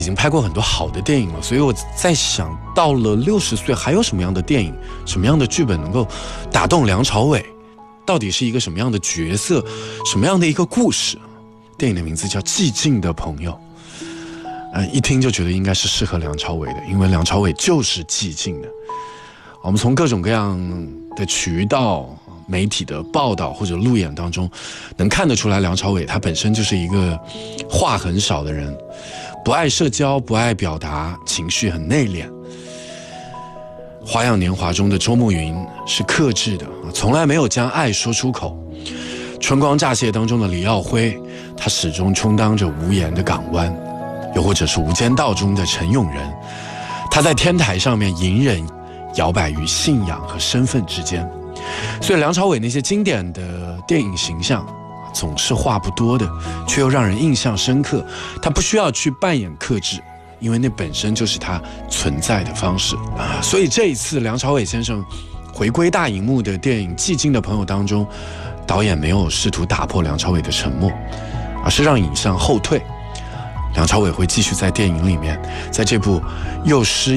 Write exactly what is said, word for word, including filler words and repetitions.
已经拍过很多好的电影了，所以我在想，到了六十岁还有什么样的电影、什么样的剧本能够打动梁朝伟？到底是一个什么样的角色、什么样的一个故事？电影的名字叫《寂静的朋友》，呃，一听就觉得应该是适合梁朝伟的，因为梁朝伟就是寂静的。我们从各种各样的渠道、媒体的报道或者路演当中，能看得出来，梁朝伟他本身就是一个话很少的人。不爱社交，不爱表达，情绪很内敛。花样年华中的周慕云是克制的，从来没有将爱说出口。春光乍泄当中的李耀辉，他始终充当着无言的港湾。又或者是无间道中的陈永仁，他在天台上面隐忍，摇摆于信仰和身份之间。所以梁朝伟那些经典的电影形象总是话不多的，却又让人印象深刻。他不需要去扮演克制，因为那本身就是他存在的方式啊。所以这一次梁朝伟先生回归大荧幕的电影《寂静的朋友》当中，导演没有试图打破梁朝伟的沉默，而是让影像后退。梁朝伟会继续在电影里面，在这部又诗